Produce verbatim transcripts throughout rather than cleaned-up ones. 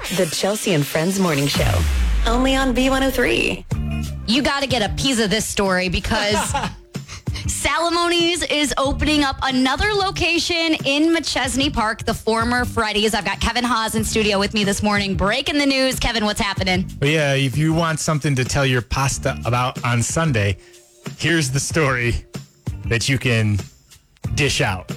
The Chelsea and Friends Morning Show. Only on B one oh three. You got to get a piece of this story because Salamoni's is opening up another location in McChesney Park, the former Freddy's. I've got Kevin Haas in studio with me this morning. Breaking the news. Kevin, what's happening? Well, yeah, if you want something to tell your pasta about on Sunday, here's the story that you can dish out.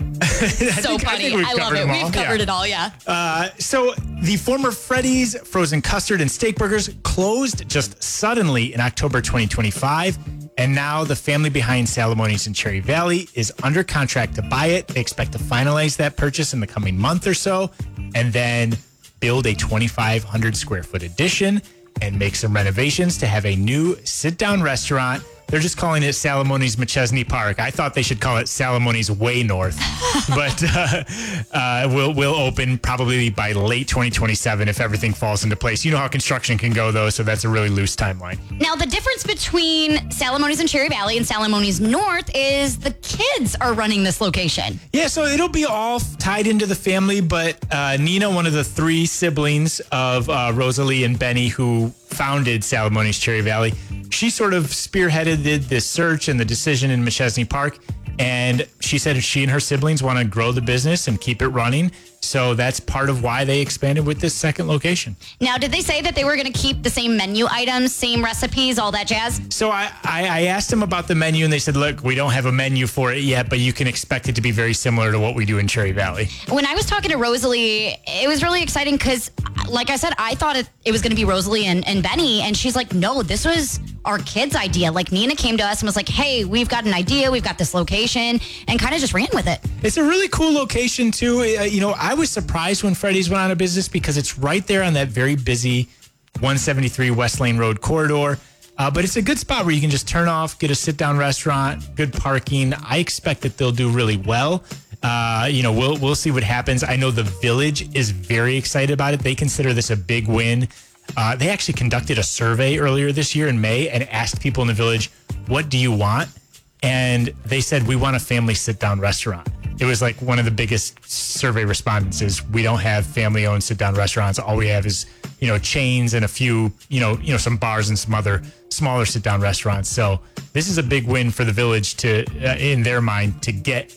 So think, funny. I, I love it. We've covered yeah. it all, yeah. Uh, so the former Freddy's frozen custard and steak burgers closed just suddenly in October twenty twenty-five. And now the family behind Salamoni's in Cherry Valley is under contract to buy it. They expect to finalize that purchase in the coming month or so and then build a twenty-five hundred square foot addition and make some renovations to have a new sit-down restaurant. They're just calling it Salamoni's McChesney Park. I thought they should call it Salamoni's Way North, but uh, uh, we'll we'll open probably by late twenty twenty-seven if everything falls into place. You know how construction can go, though, so that's a really loose timeline. Now, the difference between Salamoni's in Cherry Valley and Salamoni's North is the kids are running this location. Yeah, so it'll be all tied into the family, but uh, Nina, one of the three siblings of uh, Rosalie and Benny, who founded Salamoni's Cherry Valley, she sort of spearheaded this search and the decision in McChesney Park. And she said she and her siblings want to grow the business and keep it running. So that's part of why they expanded with this second location. Now, did they say that they were going to keep the same menu items, same recipes, all that jazz? So I, I, I asked them about the menu, and they said, look, we don't have a menu for it yet, but you can expect it to be very similar to what we do in Cherry Valley. When I was talking to Rosalie, it was really exciting because, like I said, I thought it, it was going to be Rosalie and, and Benny, and she's like, no, this was our kids' idea. Like, Nina came to us and was like, hey, we've got an idea, we've got this location, and kind of just ran with it. It's a really cool location, too. Uh, you know, I was surprised when Freddy's went out of business because it's right there on that very busy one seventy-three West Lane Road corridor. Uh, but it's a good spot where you can just turn off, get a sit-down restaurant, good parking. I expect that they'll do really well. Uh, you know, we'll we'll see what happens. I know the Village is very excited about it. They consider this a big win. Uh, they actually conducted a survey earlier this year in May and asked people in the Village, what do you want? And they said, we want a family sit-down restaurant. It was like one of the biggest survey respondents is we don't have family-owned sit-down restaurants. All we have is, you know, chains and a few, you know, you know, some bars and some other smaller sit-down restaurants. So this is a big win for the Village to, uh, in their mind, to get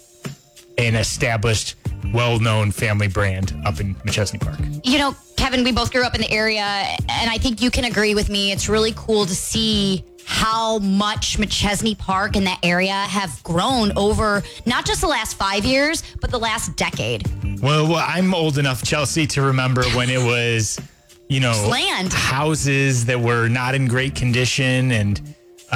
an established, well-known family brand up in McChesney Park. You know, Kevin, we both grew up in the area, and I think you can agree with me. It's really cool to see how much McChesney Park and that area have grown over not just the last five years, but the last decade. Well, well I'm old enough, Chelsea, to remember when it was, you know, land houses that were not in great condition. And,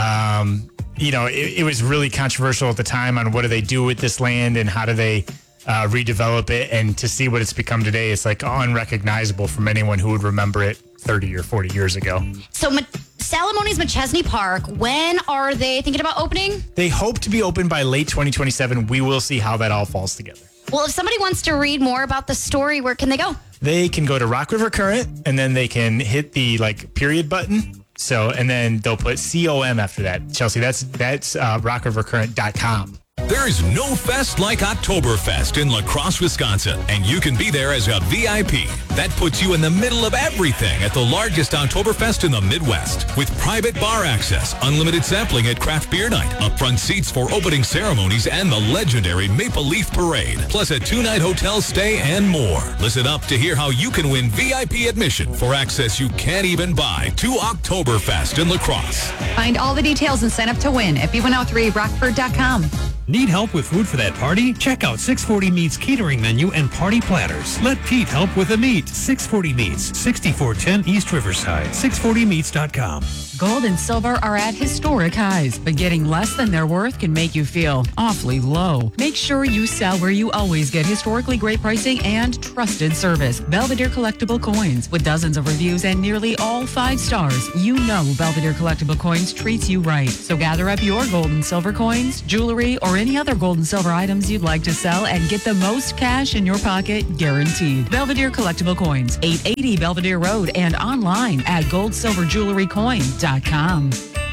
um, you know, it, it was really controversial at the time on what do they do with this land and how do they uh, redevelop it. And to see what it's become today, it's like unrecognizable from anyone who would remember it thirty or forty years ago. So, Ma- Salamoni's McChesney Park, when are they thinking about opening? They hope to be open by late twenty twenty-seven. We will see how that all falls together. Well, if somebody wants to read more about the story, where can they go? They can go to Rock River Current, and then they can hit the like period button. So, and then they'll put C O M after that. Chelsea, that's that's uh, rock river current dot com. There's no fest like Oktoberfest in La Crosse, Wisconsin, and you can be there as a V I P. That puts you in the middle of everything at the largest Oktoberfest in the Midwest. With private bar access, unlimited sampling at craft beer night, upfront seats for opening ceremonies, and the legendary Maple Leaf Parade, plus a two-night hotel stay and more. Listen up to hear how you can win V I P admission for access you can't even buy to Oktoberfest in La Crosse. Find all the details and sign up to win at B one oh three rockford dot com. Need help with food for that party? Check out six forty Meats catering menu and party platters. Let Pete help with the meat. six forty Meats, sixty-four ten East Riverside, six forty meats dot com. Gold and silver are at historic highs, but getting less than their worth can make you feel awfully low. Make sure you sell where you always get historically great pricing and trusted service. Belvedere Collectible Coins. With dozens of reviews and nearly all five stars, you know Belvedere Collectible Coins treats you right. So gather up your gold and silver coins, jewelry, or any other gold and silver items you'd like to sell and get the most cash in your pocket guaranteed. Belvedere Collectible Coins, eight eighty Belvedere Road, and online at gold silver jewelry coin dot com.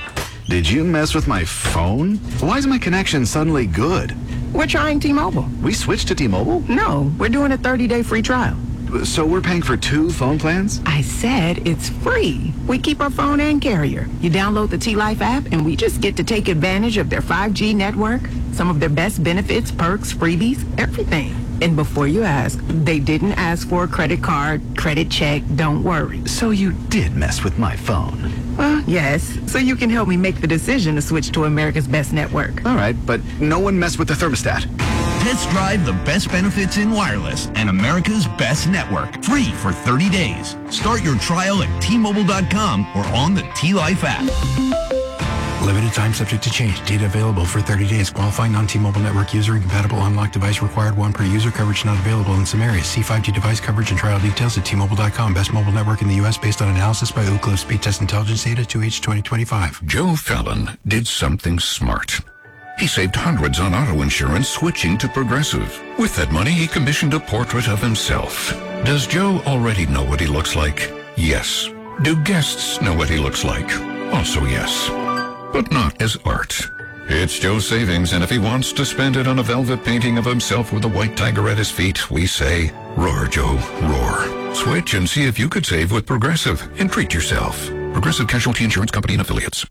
Did you mess with my phone? Why is my connection suddenly good? We're trying T-Mobile. We switched to T-Mobile? No, we're doing a thirty-day free trial. So we're paying for two phone plans? I said it's free. We keep our phone and carrier. You download the T-Life app and we just get to take advantage of their five G network, some of their best benefits, perks, freebies, everything. And before you ask, they didn't ask for a credit card, credit check, don't worry. So you did mess with my phone? Well, yes. So you can help me make the decision to switch to America's best network. All right, but no one messed with the thermostat. Test drive the best benefits in wireless and America's best network. Free for thirty days. Start your trial at T Mobile dot com or on the T-Life app. Limited time subject to change. Data available for thirty days. Qualifying non-T-Mobile network user. Incompatible unlocked device required. One per user. Coverage not available in some areas. See five G device coverage and trial details at T Mobile dot com. Best mobile network in the U S based on analysis by Ookla Speed Test Intelligence Data two H twenty twenty-five. Joe Fallon did something smart. He saved hundreds on auto insurance switching to Progressive. With that money, he commissioned a portrait of himself. Does Joe already know what he looks like? Yes. Do guests know what he looks like? Also yes. But not as art. It's Joe's savings, and if he wants to spend it on a velvet painting of himself with a white tiger at his feet, we say, roar, Joe, roar. Switch and see if you could save with Progressive and treat yourself. Progressive Casualty Insurance Company and Affiliates.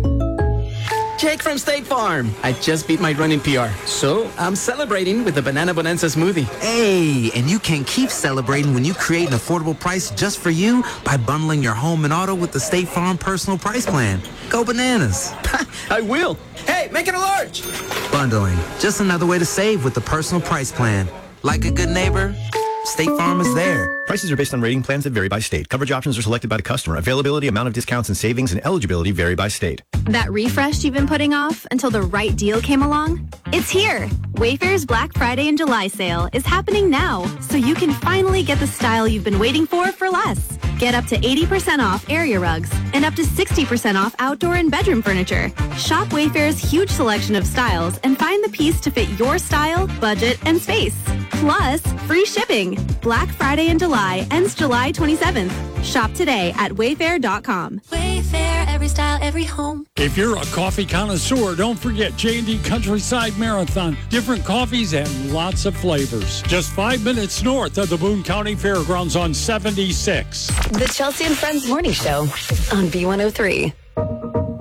Jake from State Farm. I just beat my running P R, so I'm celebrating with the Banana Bonanza smoothie. Hey, and you can keep celebrating when you create an affordable price just for you by bundling your home and auto with the State Farm Personal Price Plan. Go bananas. I will. Hey, make it a large. Bundling, just another way to save with the Personal Price Plan. Like a good neighbor, State Farm is there. Prices are based on rating plans that vary by state. Coverage options are selected by the customer. Availability, amount of discounts and savings, and eligibility vary by state. That refresh you've been putting off until the right deal came along? It's here. Wayfair's Black Friday and July sale is happening now, so you can finally get the style you've been waiting for for less. Get up to eighty percent off area rugs and up to sixty percent off outdoor and bedroom furniture. Shop Wayfair's huge selection of styles and find the piece to fit your style, budget, and space. Plus, free shipping. Black Friday in July ends July twenty-seventh. Shop today at wayfair dot com. Wayfair, every style, every home. If you're a coffee connoisseur, don't forget J and D Countryside Marathon. Different coffees and lots of flavors. Just five minutes north of the Boone County Fairgrounds on seventy-six. The Chelsea and Friends Morning Show on B one oh three.